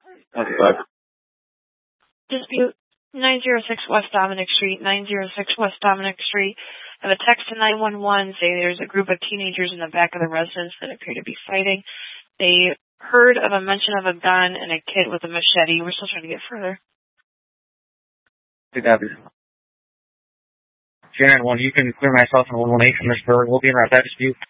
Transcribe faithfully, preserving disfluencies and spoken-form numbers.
That's good. Dispute nine oh six West Dominic Street, nine oh six West Dominic Street. I have a text to nine one one saying there's a group of teenagers in the back of the residence that appear to be fighting. They heard of a mention of a gun and a kid with a machete. We're still trying to get further. Two copies. Sharon, one, you can clear myself and one one eight from this bird. We'll be in right back dispute.